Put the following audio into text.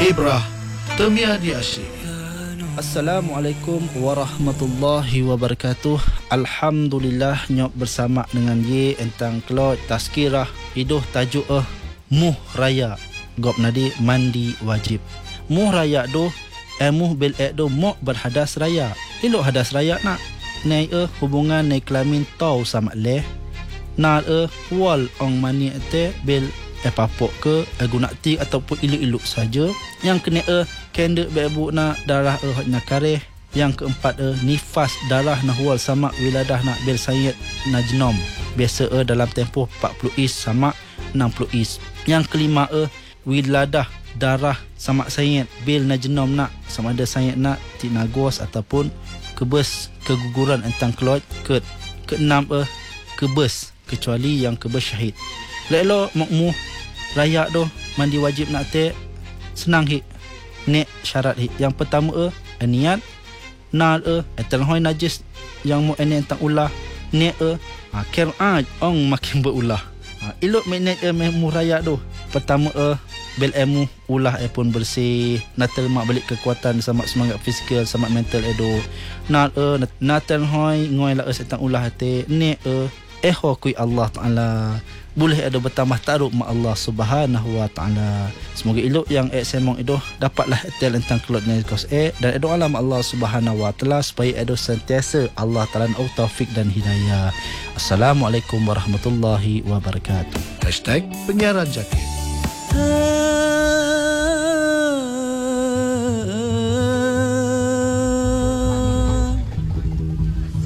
Ibrah Temiadi Asyik. Assalamualaikum warahmatullahi wabarakatuh. Alhamdulillah nyok bersama dengan ye entang kelot tazkirah idoh tajuk muh raya gop nadi mandi wajib. Muh raya doh muh bil doh mok berhadas raya. Elok hadas raya nak nai hubungan nai kelamin tau sama leh. Nal wal ong mani ate bil papok ke guna ti ataupun iluk-iluk saja. Yang kena kende bebu na darah na kareh. Yang keempat nifas darah na hual sama wiladah na bil sayid na jenom. Biasa dalam tempoh 40 is sama 60 is. Yang kelima wiladah darah sama sayid bil na jenom nak sama ada sayid nak ti nagos ataupun kebes keguguran entang kelot. Keenam kebes kecuali yang kebes syahid. Lelo makmuh raya doh mandi wajib nak te senang nek syarat yang pertama niat nal terhoi najis yang mu ene tang ulah nek qiraat ong makin berulah elok minat mu raya doh pertama bel emu ulah pun bersih natal mak balik kekuatan sama semangat fizikal sama mental edo nal natal hoi ngoi la tang ulah te nek kui Allah Ta'ala boleh ada bertambah taruh ma Allah Subhanahu Wa Ta'ala. Semoga elok yang semong itu dapatlah tel tentang kelotnya kos dan doa alam Allah Subhanahu Wa Ta'ala supaya edo sentiasa Allah Ta'ala taufik dan hidayah. Assalamualaikum warahmatullahi wabarakatuh. #penyiaran Jakir.